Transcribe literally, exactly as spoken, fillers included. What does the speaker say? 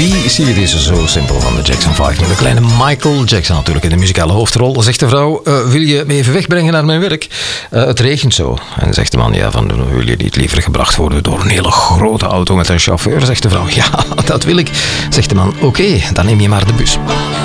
B C. Het is zo simpel van de Jackson vijf. Met de kleine Michael Jackson natuurlijk in de muzikale hoofdrol. Zegt de vrouw, uh, wil je me even wegbrengen naar mijn werk? Uh, het regent zo. En zegt de man, ja, van, wil je niet liever gebracht worden door een hele grote auto met een chauffeur? Zegt de vrouw, ja, dat wil ik. Zegt de man, oké, okay, dan neem je maar de bus.